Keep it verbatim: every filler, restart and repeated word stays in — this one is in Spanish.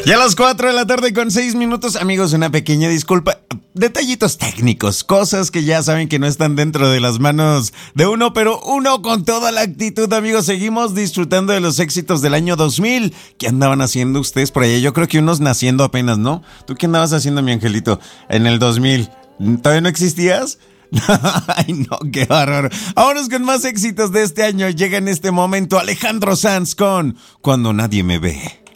Y a las cuatro de la tarde con seis minutos, amigos, una pequeña disculpa. Detallitos técnicos, cosas que ya saben que no están dentro de las manos de uno, pero uno con toda la actitud, amigos. Seguimos disfrutando de los éxitos del año dos mil. ¿Qué andaban haciendo ustedes por allá? Yo creo que unos naciendo apenas, ¿no? ¿Tú qué andabas haciendo, mi angelito, en el dos mil? ¿Todavía no existías? Ay, no, qué bárbaro. Vámonos con más éxitos de este año. Llega en este momento Alejandro Sanz con Cuando Nadie Me Ve.